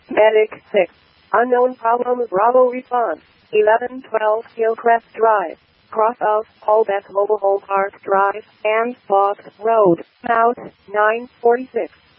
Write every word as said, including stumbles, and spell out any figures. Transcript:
Medic six. Unknown problem. Bravo response. eleven twelve Hillcrest Drive. Cross of Holbeth Mobile Home Park Drive and Fox Road. Out nine forty-six.